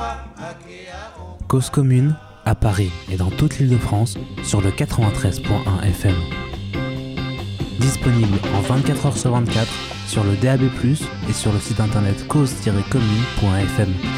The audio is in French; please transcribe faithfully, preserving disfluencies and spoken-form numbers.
Cause commune, à Paris et dans toute l'Île-de-France, sur le quatre-vingt-treize virgule un F M. Disponible en vingt-quatre heures sur vingt-quatre sur le D A B plus, et sur le site internet cause tiret commune point f m.